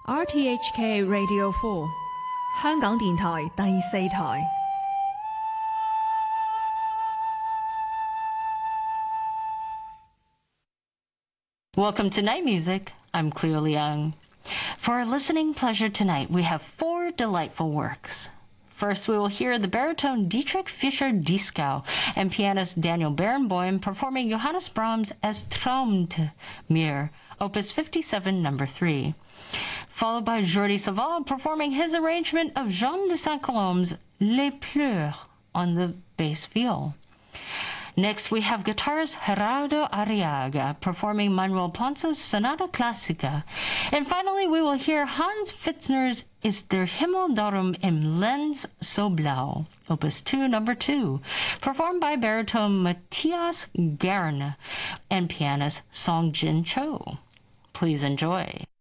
RTHK Radio 4， 香港電台第四台。 Welcome to Night Music. I'm Cleo Leung. For our listening pleasure tonight, we have 4 delightful works. First, we will hear the baritone Dietrich Fischer-Dieskau and pianist Daniel Barenboim performing Johannes Brahms' Es träumt mir, Opus 57, No. 3. Followed by Jordi Savall performing his arrangement of Jean de Saint-Colombe's Les Pleurs on the bass viol. Next, we have guitarist Gerardo Arriaga performing Manuel Ponce's Sonata Classica. And finally, we will hear Hans Pfitzner's Ist der Himmel darum im Lenz so blau, Opus 2, No. 2, performed by baritone Matthias Gerne and pianist Song Jin Cho. Please enjoy.